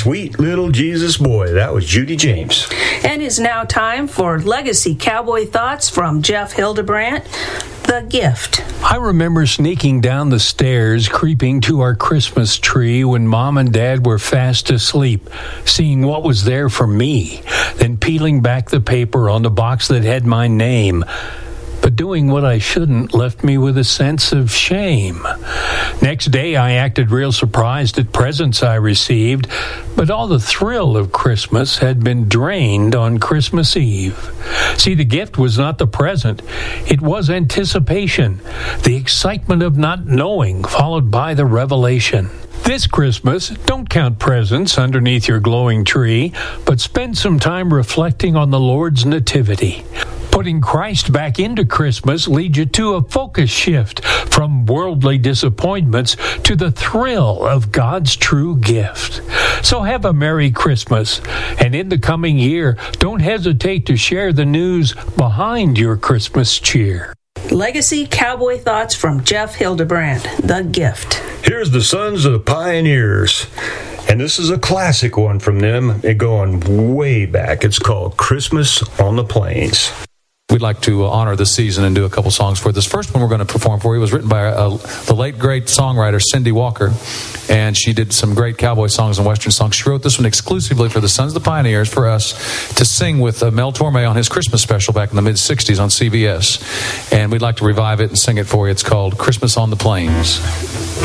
Sweet Little Jesus Boy. That was Judy James. And it's now time for Legacy Cowboy Thoughts from Jeff Hildebrandt, The Gift. I remember sneaking down the stairs, creeping to our Christmas tree when Mom and Dad were fast asleep, seeing what was there for me, then peeling back the paper on the box that had my name. But doing what I shouldn't left me with a sense of shame. Next day, I acted real surprised at presents I received, but all the thrill of Christmas had been drained on Christmas Eve. See, the gift was not the present. It was anticipation, the excitement of not knowing, followed by the revelation. This Christmas, don't count presents underneath your glowing tree, but spend some time reflecting on the Lord's nativity. Putting Christ back into Christmas leads you to a focus shift from worldly disappointments to the thrill of God's true gift. So have a Merry Christmas, and in the coming year, don't hesitate to share the news behind your Christmas cheer. Legacy Cowboy Thoughts from Jeff Hildebrandt, The Gift. Here's the Sons of the Pioneers. And this is a classic one from them. It going way back. It's called Christmas on the Plains. We'd like to honor the season and do a couple songs for it. This first one we're going to perform for you was written by the late, great songwriter Cindy Walker, and she did some great cowboy songs and western songs. She wrote this one exclusively for the Sons of the Pioneers for us to sing with Mel Torme on his Christmas special back in the mid-'60s on CBS. And we'd like to revive it and sing it for you. It's called Christmas on the Plains.